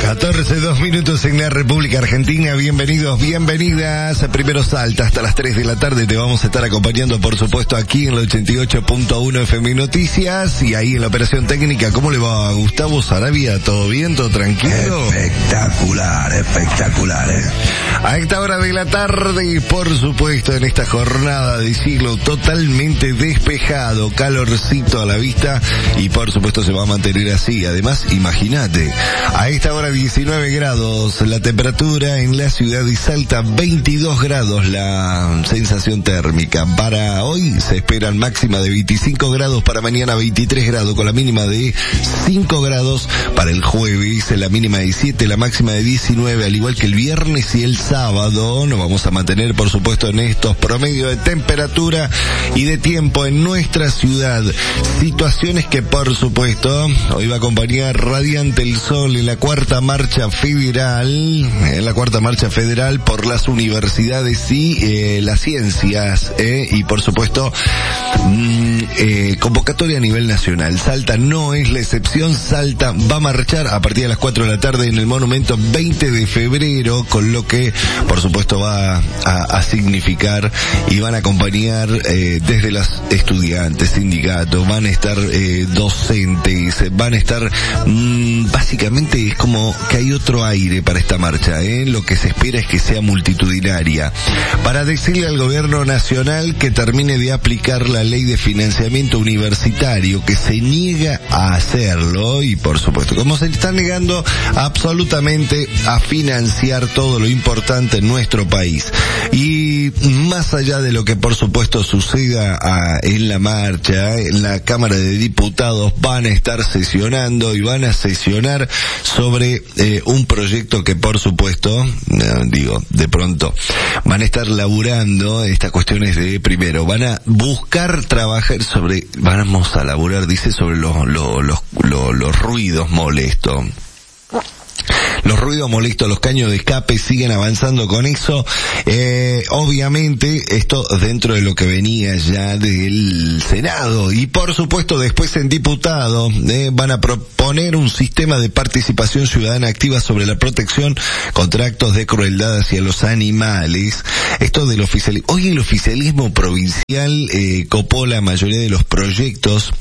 14:02 en la República Argentina. Bienvenidos, bienvenidas. Primero Salta hasta las 3 de la tarde. Te vamos a estar acompañando, por supuesto, aquí en el 88.1 FM Noticias. Y ahí en la operación técnica, ¿cómo le va a Gustavo Sarabia? ¿Todo bien? ¿Todo tranquilo? Espectacular, espectacular, A esta hora de la tarde, por supuesto, en esta jornada de siglo totalmente despejado, calorcito a la vista y por supuesto se va a mantener así. Además, imagínate, a esta hora 19 grados la temperatura en la ciudad de Salta, 22 grados la sensación térmica. Para hoy se esperan máxima de 25 grados, para mañana 23 grados con la mínima de 5 grados, para el jueves la mínima de 7, la máxima de 19, al igual que el viernes y el sábado. Nos vamos a mantener, por supuesto, en estos promedios de temperatura y de tiempo en nuestra ciudad. Situaciones que, por supuesto, hoy va a acompañar radiante el sol en la cuarta marcha federal por las universidades y las ciencias, y por supuesto convocatoria a nivel nacional. Salta no es la excepción. Salta va a marchar a partir de las 4 de la tarde en el monumento 20 de febrero, con lo que por supuesto va a significar y van a acompañar desde los estudiantes, sindicatos, van a estar docentes, van a estar básicamente es como que hay otro aire para esta marcha, lo que se espera es que sea multitudinaria, para decirle al gobierno nacional que termine de aplicar la ley de financiamiento universitario, que se niega a hacerlo, y por supuesto, como se está negando absolutamente a financiar todo lo importante en nuestro país. Y más allá de lo que por supuesto suceda en la marcha, en la Cámara de Diputados van a estar sesionando y van a sesionar sobre un proyecto que por supuesto, de pronto van a estar laburando estas cuestiones de, primero, van a buscar trabajar sobre, vamos a laburar, dice, sobre los ruidos molestos. Los ruidos molestos, los caños de escape, siguen avanzando con eso. Obviamente, esto dentro de lo que venía ya del Senado. Y por supuesto, después en diputados van a proponer un sistema de participación ciudadana activa sobre la protección contra actos de crueldad hacia los animales. Esto del oficialismo. Hoy el oficialismo provincial copó la mayoría de los proyectos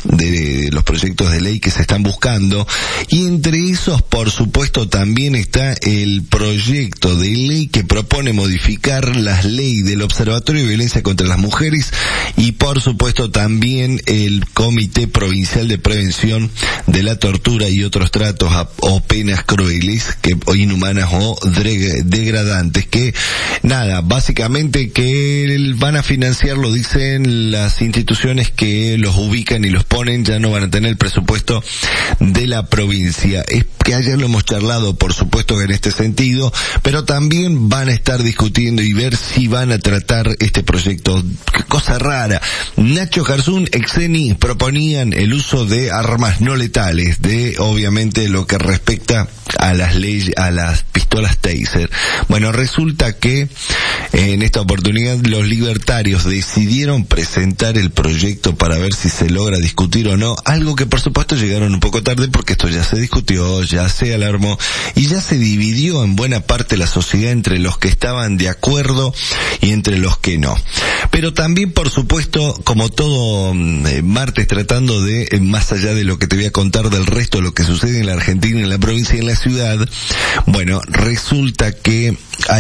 de ley que se están buscando. Y entre esos, por supuesto, también está el proyecto de ley que propone modificar las leyes del Observatorio de Violencia contra las Mujeres y por supuesto también el Comité Provincial de Prevención de la Tortura y otros tratos o penas crueles, o inhumanas o degradantes, que básicamente que van a financiarlo, dicen las instituciones que los ubican y los ponen, ya no van a tener el presupuesto de la provincia. Es que ayer lo hemos charlado, por supuesto, en este sentido, pero también van a estar discutiendo y ver si van a tratar este proyecto. Qué cosa rara. Nacho Garzún, Exeni, proponían el uso de armas no letales, obviamente lo que respecta a las leyes, a las pistolas Taser. Bueno, resulta que en esta oportunidad los libertarios decidieron presentar el proyecto para ver si se logra discutir o no, algo que por supuesto llegaron un poco tarde porque esto ya se discutió, ya se alarmó y ya se dividió en buena parte la sociedad entre los que estaban de acuerdo y entre los que no. Pero también, por supuesto, como todo martes, tratando de, más allá de lo que te voy a contar del resto de lo que sucede en la Argentina, en la provincia y en la ciudad, bueno, resulta que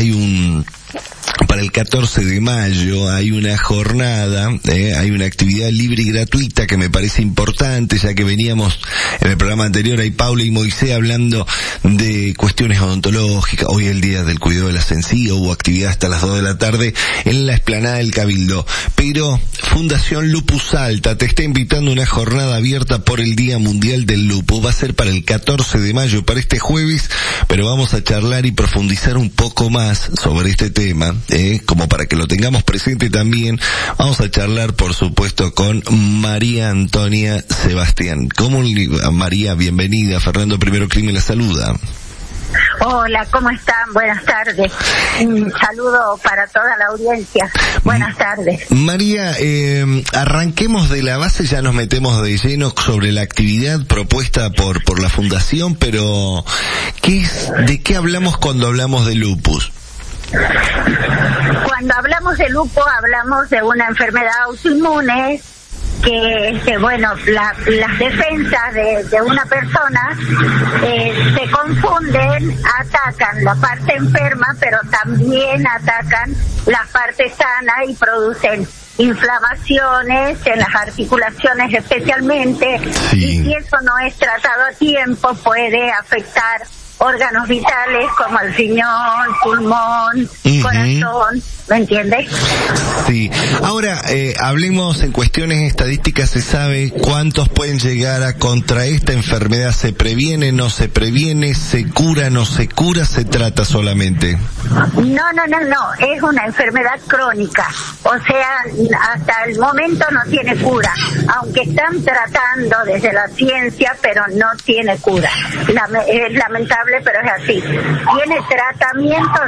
para el 14 de mayo hay una jornada, hay una actividad libre y gratuita que me parece importante, ya que veníamos en el programa anterior, ahí Paula y Moisés hablando de cuestiones odontológicas. Hoy es el día del cuidado de las encías, hubo actividad hasta las 2 de la tarde en la explanada del Cabildo. Pero Fundación Lupus Salta te está invitando a una jornada abierta por el Día Mundial del Lupus. Va a ser para el 14 de mayo, para este jueves, pero vamos a charlar y profundizar un poco más sobre este tema, como para que lo tengamos presente también. Vamos a charlar, por supuesto, con María Antonia Sebastián. ¿Cómo, María? Bienvenida. Fernando Primero Clima la saluda. Hola, ¿cómo están? Buenas tardes. Un saludo para toda la audiencia. Buenas tardes. María, arranquemos de la base, ya nos metemos de lleno sobre la actividad propuesta por la Fundación, pero ¿de qué hablamos cuando hablamos de lupus? Cuando hablamos de lupus hablamos de una enfermedad autoinmune que bueno, las defensas de una persona se confunden, atacan la parte enferma, pero también atacan la parte sana y producen inflamaciones en las articulaciones especialmente, y si eso no es tratado a tiempo puede afectar órganos vitales como el riñón, pulmón, corazón, ¿me entiendes? Sí. Ahora, hablemos en cuestiones estadísticas. ¿Se sabe cuántos pueden llegar a contraer esta enfermedad? ¿Se previene, no se previene? ¿Se cura, no se cura? ¿Se trata solamente? No, es una enfermedad crónica. O sea, hasta el momento no tiene cura, aunque están tratando desde la ciencia, pero no tiene cura. Es lamentable, pero es así. ¿Tiene tratamiento?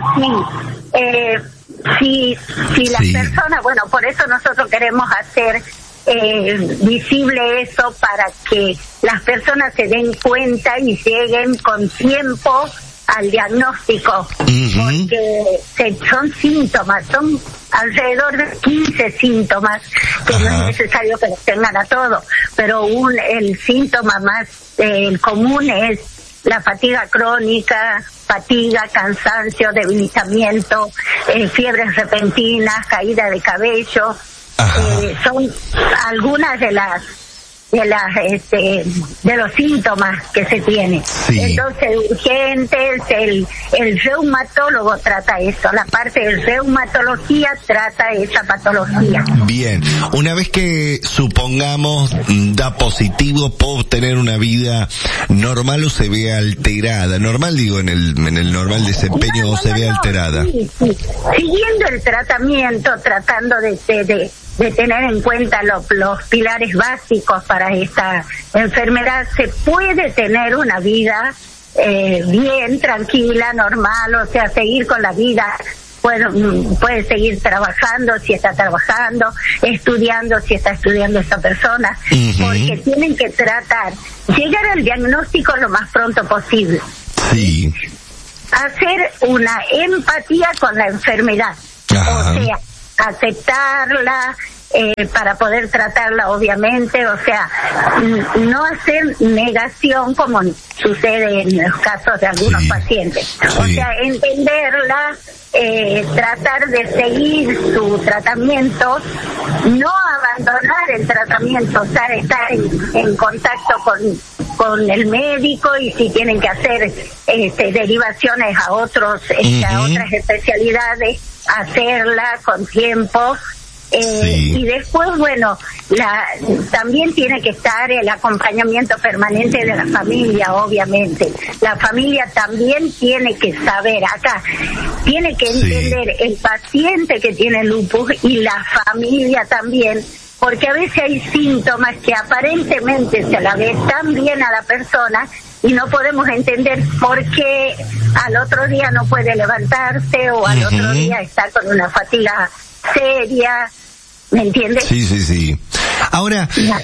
Sí. Si las personas, bueno, por eso nosotros queremos hacer visible eso, para que las personas se den cuenta y lleguen con tiempo al diagnóstico, porque son síntomas, son alrededor de 15 síntomas, que no es necesario que los tengan a todos, pero el síntoma más común es la fatiga crónica, cansancio, debilitamiento, fiebres repentinas, caída de cabello, son algunas de los síntomas que se tienen. Entonces, urgentes, el reumatólogo trata eso, la parte de reumatología trata esa patología. Bien, una vez que supongamos da positivo, ¿puedo tener una vida normal o se ve alterada? Normal digo, en el normal desempeño, o se ve alterada. Sí. Siguiendo el tratamiento, tratando de tener en cuenta los pilares básicos para esta enfermedad, se puede tener una vida bien, tranquila, normal, o sea, seguir con la vida. Puede seguir trabajando si está trabajando, estudiando si está estudiando esta persona, porque tienen que llegar al diagnóstico lo más pronto posible. Sí. Hacer una empatía con la enfermedad, o sea, aceptarla, para poder tratarla, obviamente, o sea, no hacer negación como sucede en los casos de algunos pacientes. O sea, entenderla, tratar de seguir su tratamiento, no abandonar el tratamiento, o sea, estar en contacto con el médico, y si tienen que hacer derivaciones a otras especialidades, hacerla con tiempo. Y después, bueno, también tiene que estar el acompañamiento permanente de la familia, obviamente. La familia también tiene que saber, tiene que entender el paciente que tiene lupus y la familia también, porque a veces hay síntomas que aparentemente se la ve tan bien a la persona y no podemos entender por qué al otro día no puede levantarse, o al otro día está con una fatiga seria, ¿me entiendes? Sí. Ahora,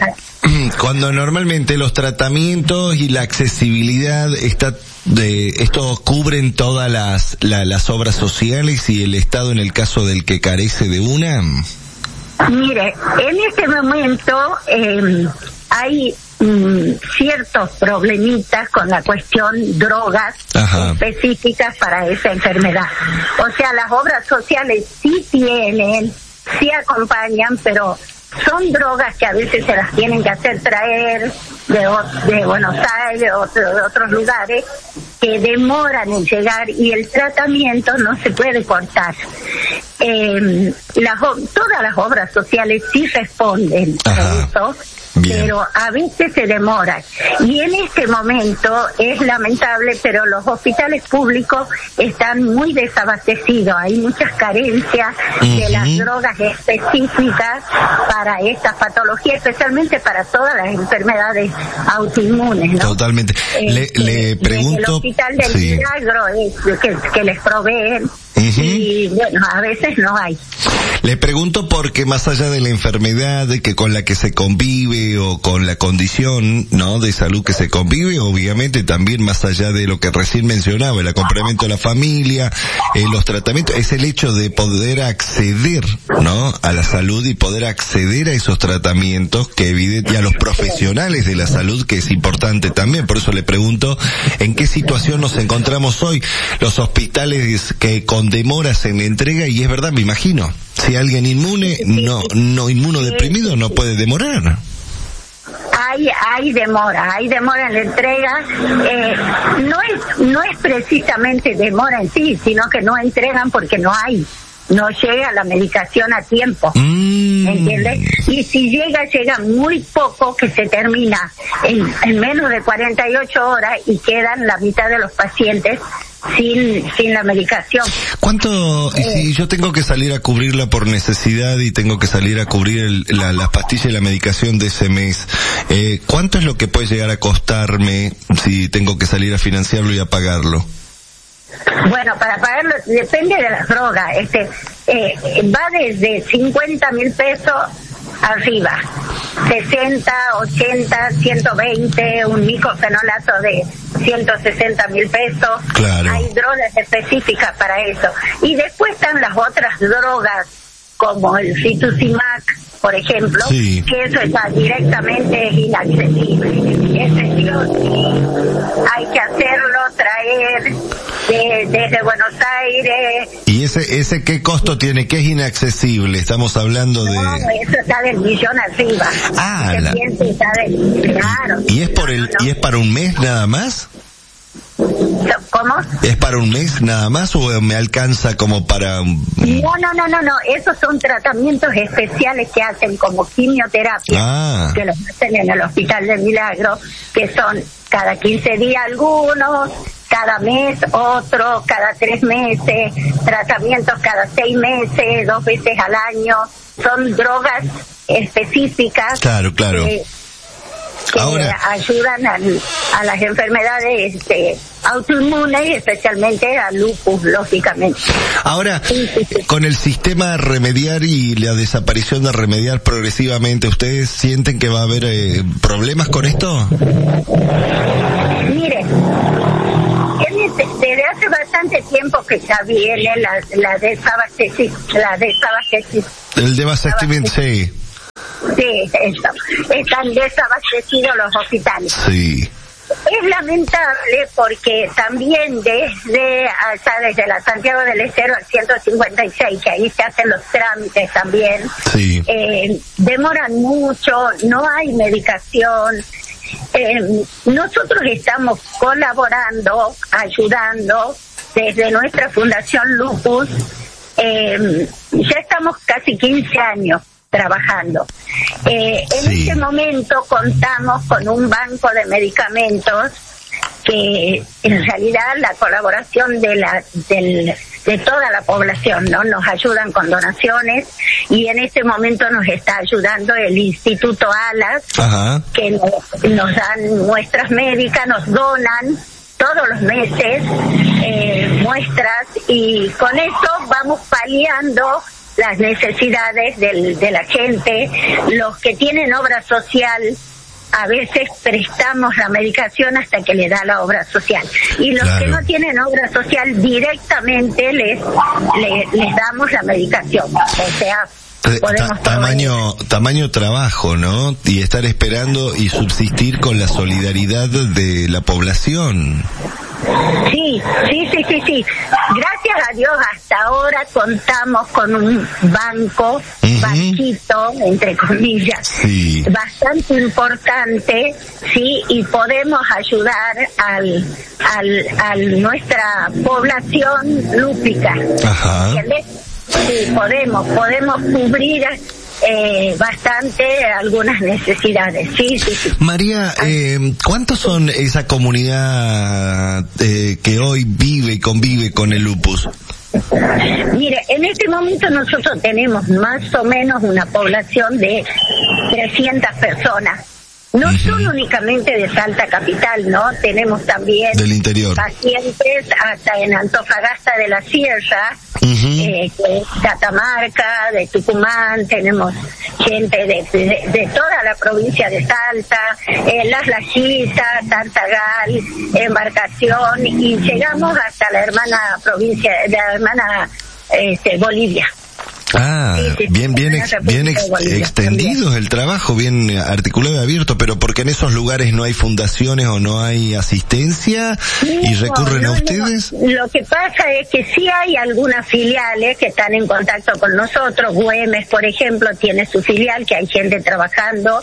cuando normalmente los tratamientos y la accesibilidad esto cubren todas las obras sociales y el Estado en el caso del que carece de una. Mire, en este momento hay ciertos problemitas con la cuestión drogas específicas para esa enfermedad. O sea, las obras sociales sí acompañan, pero son drogas que a veces se las tienen que hacer traer de Buenos Aires o de otros lugares, que demoran en llegar, y el tratamiento no se puede cortar. Todas las obras sociales sí responden a eso, Bien. Pero a veces se demora. Y en este momento es lamentable, pero los hospitales públicos están muy desabastecidos. Hay muchas carencias de las drogas específicas para estas patologías, especialmente para todas las enfermedades autoinmunes, ¿no? Totalmente. Le pregunto... El Hospital del Milagro es que les proveen. Y bueno, a veces no hay. Le pregunto porque más allá de la enfermedad que con la que se convive o con la condición, ¿no?, de salud que se convive, obviamente también más allá de lo que recién mencionaba, el acompañamiento de la familia, los tratamientos, es el hecho de poder acceder, ¿no?, a la salud y poder acceder a esos tratamientos que evidente, y a los profesionales de la salud, que es importante también. Por eso le pregunto en qué situación nos encontramos hoy, los hospitales que con demoras en la entrega, y es verdad, me imagino, si alguien inmune, no inmunodeprimido, no puede demorar. Hay demora en la entrega. No es precisamente demora en sí, sino que no entregan porque no llega la medicación a tiempo. ¿Entiendes? Y si llega muy poco, que se termina en menos de 48 horas y quedan la mitad de los pacientes sin la medicación. ¿Cuánto, si yo tengo que salir a cubrirla por necesidad y tengo que salir a cubrir las pastillas y la medicación de ese mes, cuánto es lo que puede llegar a costarme si tengo que salir a financiarlo y a pagarlo? Bueno, para pagarlo depende de las drogas. Va desde 50,000 pesos arriba, 60, 80, 120, un micofenolato de 160,000 pesos. Claro. Hay drogas específicas para eso. Y después están las otras drogas, como el Rituximab, por ejemplo, que eso está directamente inaccesible. Ese sí hay que hacerlo, traer desde Buenos Aires. ¿Y ese qué costo tiene? ¿Qué es inaccesible? Estamos hablando de... No, eso está del millón arriba. Claro. ¿Y es para un mes nada más? ¿Cómo? ¿Es para un mes nada más o me alcanza como para...? No, esos son tratamientos especiales que hacen como quimioterapia, que los hacen en el Hospital del Milagro, que son cada 15 días algunos, cada mes otro, cada 3 meses, tratamientos cada 6 meses, 2 veces al año. Son drogas específicas. Claro. Que ayudan a las enfermedades autoinmunes y especialmente al lupus, lógicamente. Ahora, con el sistema Remediar y la desaparición de Remediar progresivamente, ¿ustedes sienten que va a haber problemas con esto? Mire, desde hace bastante tiempo que ya viene la desabastecimiento. El desabastecimiento, sí. Sí, eso. Están desabastecidos los hospitales. Sí. Es lamentable porque también desde la Santiago del Estero al 156, que ahí se hacen los trámites también, demoran mucho, no hay medicación. Nosotros estamos colaborando, ayudando desde nuestra Fundación Lupus. Ya estamos casi 15 años trabajando. En este momento contamos con un banco de medicamentos que en realidad la colaboración de toda la población, ¿no? Nos ayudan con donaciones y en este momento nos está ayudando el Instituto Alas, que nos dan muestras médicas, nos donan todos los meses muestras y con eso vamos paliando las necesidades de la gente. Los que tienen obra social, a veces prestamos la medicación hasta que le da la obra social. Y los que no tienen obra social, directamente les damos la medicación. O sea, tamaño trabajo, ¿no? Y estar esperando y subsistir con la solidaridad de la población. Sí. Gracias a Dios hasta ahora contamos con un banquito, entre comillas, bastante importante, y podemos ayudar a nuestra población lúpica. ¿Entiendes? Sí, podemos cubrir bastante algunas necesidades. Sí. María, ¿cuántos son esa comunidad que hoy vive y convive con el lupus? Mire, en este momento nosotros tenemos más o menos una población de 300 personas. No son únicamente de Salta capital, ¿no? Tenemos también del interior pacientes hasta en Antofagasta de la Sierra, Catamarca, de Tucumán, tenemos gente de toda la provincia de Salta, Las Lajitas, Tartagal, Embarcación, y llegamos hasta la hermana provincia, Bolivia. Bien extendido el trabajo, bien articulado y abierto, pero porque en esos lugares no hay fundaciones o no hay asistencia y recurren a ustedes. Lo que pasa es que sí hay algunas filiales que están en contacto con nosotros. Güemes, por ejemplo, tiene su filial, que hay gente trabajando,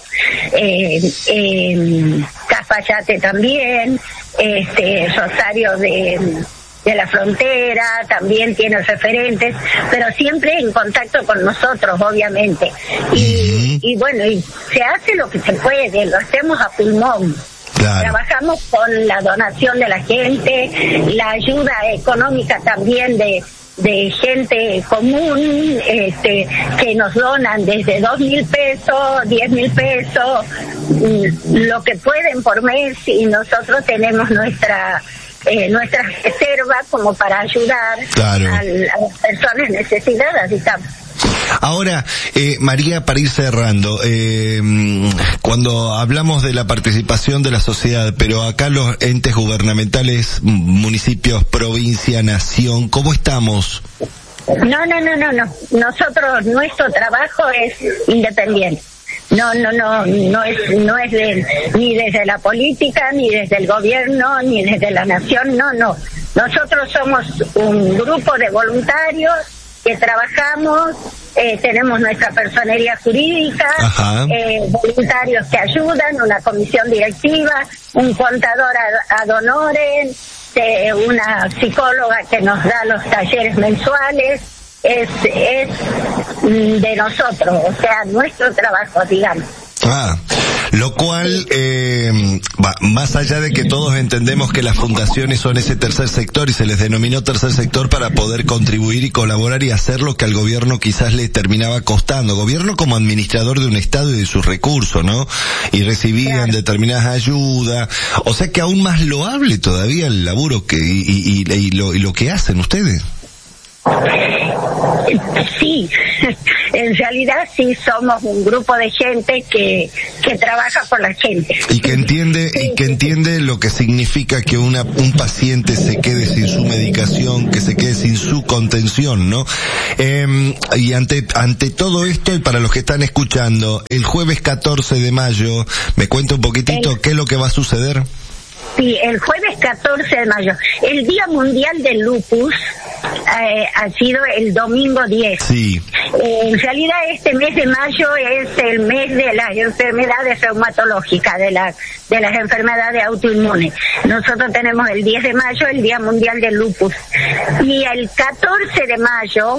Cafayate también, Rosario de la Frontera también tiene referentes, pero siempre en contacto con nosotros, obviamente. Y bueno, y se hace lo que se puede, lo hacemos a pulmón. Claro. Trabajamos con la donación de la gente, la ayuda económica también de gente común, que nos donan desde 2.000 pesos, 10.000 pesos, lo que pueden por mes, y nosotros tenemos nuestra reserva como para ayudar a las personas necesitadas, digamos. Ahora, María, para ir cerrando, cuando hablamos de la participación de la sociedad, pero acá los entes gubernamentales, municipios, provincia, nación, ¿cómo estamos? No. Nosotros, nuestro trabajo es independiente. No es ni desde la política, ni desde el gobierno, ni desde la nación, no. Nosotros somos un grupo de voluntarios que trabajamos, tenemos nuestra personería jurídica, voluntarios que ayudan, una comisión directiva, un contador ad honorem, una psicóloga que nos da los talleres mensuales. Es de nosotros, o sea, nuestro trabajo, digamos. Lo cual, más allá de que todos entendemos que las fundaciones son ese tercer sector y se les denominó tercer sector para poder contribuir y colaborar y hacer lo que al gobierno quizás le terminaba costando. Gobierno como administrador de un estado y de sus recursos, ¿no? Y recibían determinadas ayudas. O sea que aún más loable todavía el laburo que y lo que hacen ustedes. Sí, en realidad sí somos un grupo de gente que trabaja por la gente. Y que entiende lo que significa que un paciente se quede sin su medicación, que se quede sin su contención, ¿no? Y ante todo esto, y para los que están escuchando, el jueves 14 de mayo, ¿me cuenta un poquitito qué es lo que va a suceder? Sí, el jueves 14 de mayo. El Día Mundial del Lupus ha sido el domingo 10. Sí. En realidad este mes de mayo es el mes de las enfermedades reumatológicas, de las enfermedades autoinmunes. Nosotros tenemos el 10 de mayo, el Día Mundial del Lupus. Y el 14 de mayo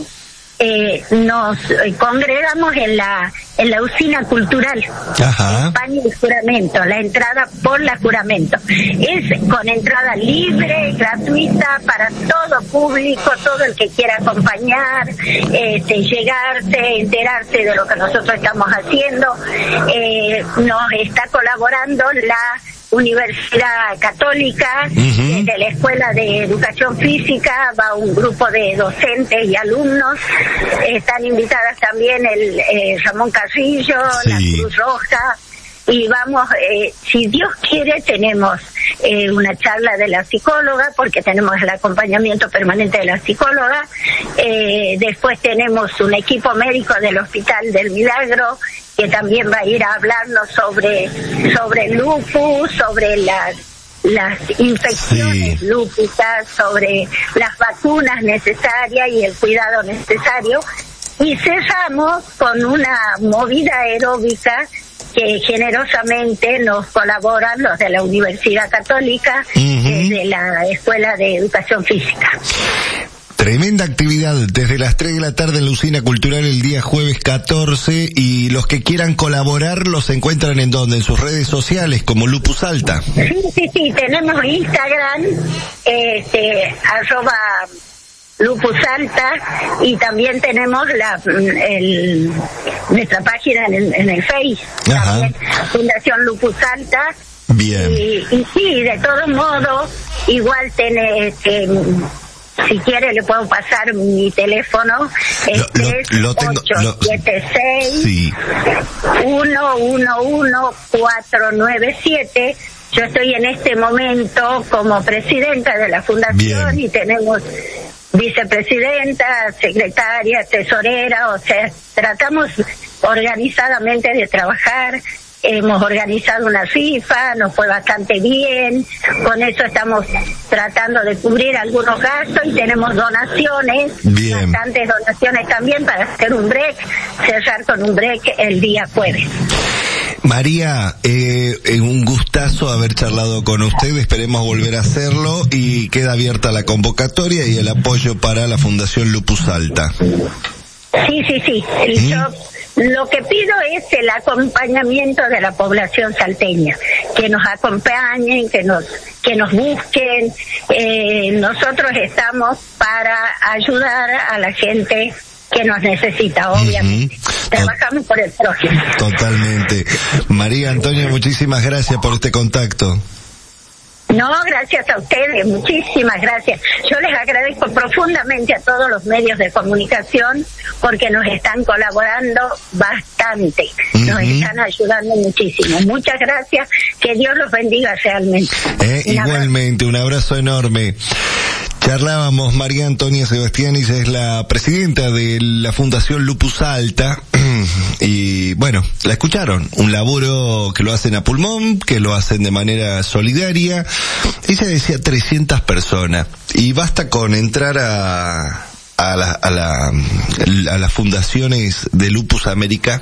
nos congregamos en la usina cultural. España y Juramento, la entrada por la Juramento. Es con entrada libre, gratuita para todo público, todo el que quiera acompañar, llegarse, enterarse de lo que nosotros estamos haciendo. Nos está colaborando la Universidad Católica, de la Escuela de Educación Física, va un grupo de docentes y alumnos, están invitadas también el Ramón Carrillo, la Cruz Roja, y vamos, si Dios quiere, tenemos una charla de la psicóloga, porque tenemos el acompañamiento permanente de la psicóloga, después tenemos un equipo médico del Hospital del Milagro, que también va a ir a hablarnos sobre el lupus, sobre las infecciones lúpicas, sobre las vacunas necesarias y el cuidado necesario. Y cerramos con una movida aeróbica que generosamente nos colaboran los de la Universidad Católica, de la Escuela de Educación Física. Tremenda actividad desde las 3 de la tarde en la Usina Cultural el día jueves 14, y los que quieran colaborar los encuentran en donde, en sus redes sociales como Lupus Salta. Sí, tenemos Instagram, @Lupus Salta, y también tenemos nuestra página en el Face, también, Fundación Lupus Salta. Bien. Y sí, de todos modos, igual si quiere le puedo pasar mi teléfono, lo tengo, 876 111-497. Yo estoy en este momento como presidenta de la fundación. Bien. Y tenemos vicepresidenta, secretaria, tesorera, o sea, tratamos organizadamente de trabajar. Hemos organizado una rifa, nos fue bastante bien, con eso estamos tratando de cubrir algunos gastos y tenemos donaciones, bien, bastantes donaciones también para hacer un break, cerrar con un break el día jueves. María, un gustazo haber charlado con usted, esperemos volver a hacerlo, y queda abierta la convocatoria y el apoyo para la Fundación Lupus Salta. Sí. Yo lo que pido es el acompañamiento de la población salteña, que nos acompañen, que nos busquen. Nosotros estamos para ayudar a la gente que nos necesita, obviamente. Trabajamos por el prójimo. Totalmente. María Antonia, muchísimas gracias por este contacto. No, gracias a ustedes, muchísimas gracias. Yo les agradezco profundamente a todos los medios de comunicación porque nos están colaborando bastante, nos están ayudando muchísimo. Muchas gracias, que Dios los bendiga realmente. Igualmente, un abrazo enorme. Charlábamos María Antonia Sebastianis, es la presidenta de la Fundación Lupus Salta, y bueno, la escucharon, un laburo que lo hacen a pulmón, que lo hacen de manera solidaria. Ella decía 300 personas, y basta con entrar a las fundaciones de Lupus América.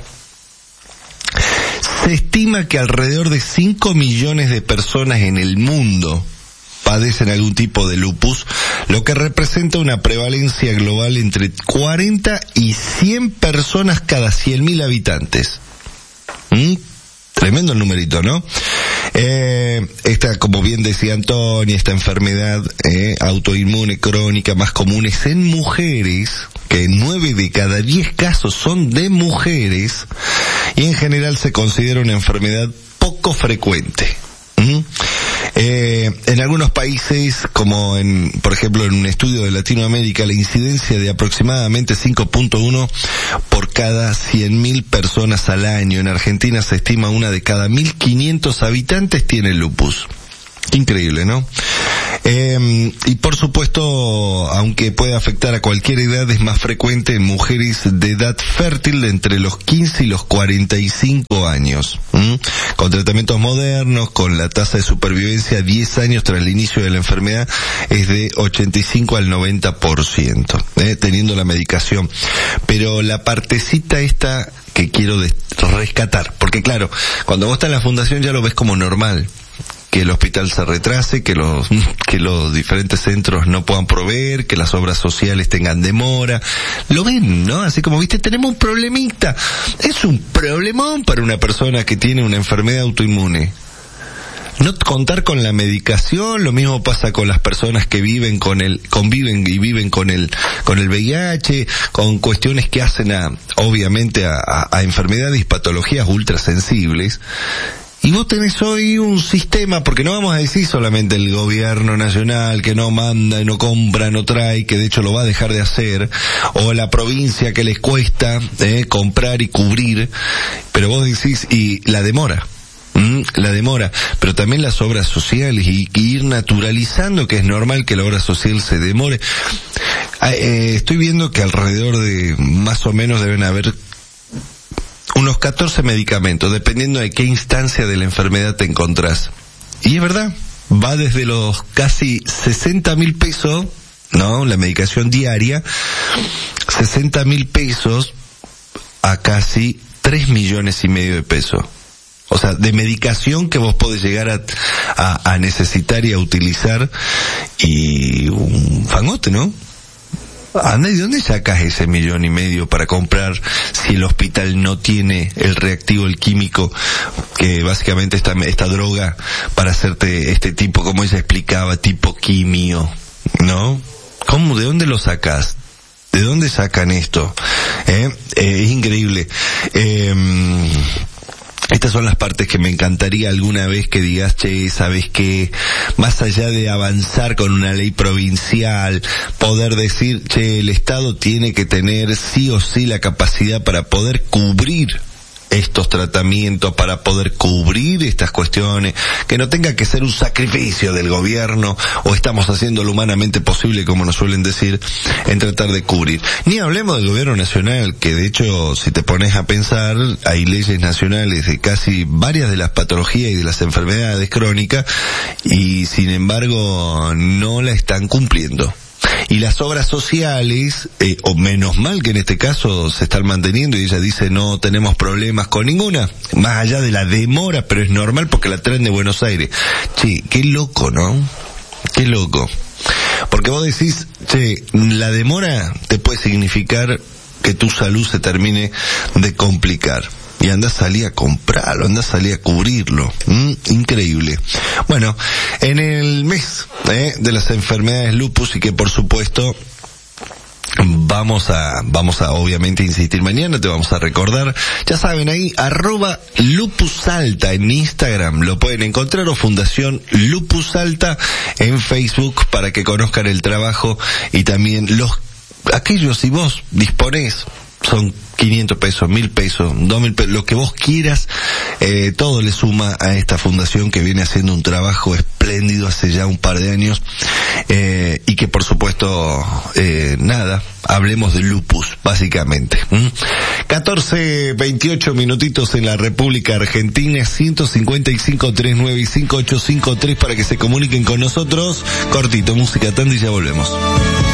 Se estima que alrededor de 5 millones de personas en el mundo padecen algún tipo de lupus, lo que representa una prevalencia global entre 40 y 100 personas cada 100.000 habitantes. Tremendo el numerito, ¿no? Esta, como bien decía Antonia, esta enfermedad autoinmune crónica más común es en mujeres, que 9 de cada 10 casos son de mujeres, y en general se considera una enfermedad poco frecuente. En algunos países, como por ejemplo en un estudio de Latinoamérica, la incidencia de aproximadamente 5.1 por cada 100.000 personas al año. En Argentina se estima una de cada 1.500 habitantes tiene lupus. Increíble, ¿no? Y por supuesto, aunque puede afectar a cualquier edad, es más frecuente en mujeres de edad fértil de entre los 15 y los 45 años. Con tratamientos modernos, con la tasa de supervivencia 10 años tras el inicio de la enfermedad es de 85 al 90%, teniendo la medicación. Pero la partecita esta que quiero rescatar, porque claro, cuando vos estás en la fundación ya lo ves como normal, que el hospital se retrase, que los diferentes centros no puedan proveer, que las obras sociales tengan demora. Lo ven, ¿no? Así como, viste, tenemos un problemita. Es un problemón para una persona que tiene una enfermedad autoinmune. No contar con la medicación, lo mismo pasa con las personas que conviven y viven con el VIH, con cuestiones que hacen obviamente a enfermedades y patologías ultrasensibles. Y vos tenés hoy un sistema, porque no vamos a decir solamente el gobierno nacional que no manda, no compra, no trae, que de hecho lo va a dejar de hacer, o la provincia que les cuesta comprar y cubrir, pero vos decís, y la demora, pero también las obras sociales, y ir naturalizando que es normal que la obra social se demore. Estoy viendo que alrededor de, más o menos deben haber unos 14 medicamentos, dependiendo de qué instancia de la enfermedad te encontrás. Y es verdad, va desde los casi 60.000 pesos, ¿no? La medicación diaria, 60.000 pesos a casi 3 millones y medio de pesos. O sea, de medicación que vos podés llegar a necesitar y a utilizar, y un fangote, ¿no? Anda, ¿y dónde sacas ese 1,5 millones para comprar si el hospital no tiene el reactivo, el químico, que básicamente esta droga para hacerte este tipo, como ella explicaba, tipo quimio, ¿no? ¿Cómo? ¿De dónde lo sacas? ¿De dónde sacan esto? Es increíble. Estas son las partes que me encantaría alguna vez que digas, che, ¿sabes qué? Más allá de avanzar con una ley provincial, poder decir, che, el Estado tiene que tener sí o sí la capacidad para poder cubrir estos tratamientos, para poder cubrir estas cuestiones, que no tenga que ser un sacrificio del gobierno, o estamos haciendo lo humanamente posible, como nos suelen decir, en tratar de cubrir. Ni hablemos del gobierno nacional, que de hecho, si te pones a pensar, hay leyes nacionales de casi varias de las patologías y de las enfermedades crónicas, y sin embargo no la están cumpliendo. Y las obras sociales, o menos mal que en este caso se están manteniendo, y ella dice no tenemos problemas con ninguna, más allá de la demora, pero es normal porque la traen de Buenos Aires. Che, qué loco, ¿no? Qué loco. Porque vos decís, che, la demora te puede significar que tu salud se termine de complicar. Y anda a salir a comprarlo, anda a salir a cubrirlo. Increíble. Bueno, en el mes de las enfermedades lupus, y que por supuesto vamos a obviamente insistir mañana, te vamos a recordar, ya saben, ahí @lupusalta en Instagram lo pueden encontrar, o Fundación Lupus Salta en Facebook, para que conozcan el trabajo, y también aquellos, si vos disponés, son 500 pesos, 1.000 pesos, 2.000 pesos, lo que vos quieras, todo le suma a esta fundación que viene haciendo un trabajo espléndido hace ya un par de años, y que por supuesto, hablemos de lupus, básicamente. 14:28 minutitos en la República Argentina, 155-39 y 5853 para que se comuniquen con nosotros. Cortito, música, tanto, y ya volvemos.